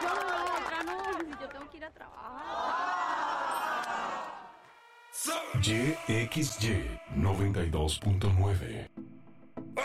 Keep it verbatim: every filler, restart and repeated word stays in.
No, la otra no, yo tengo que ir a trabajar. Y X Y noventa y dos punto nueve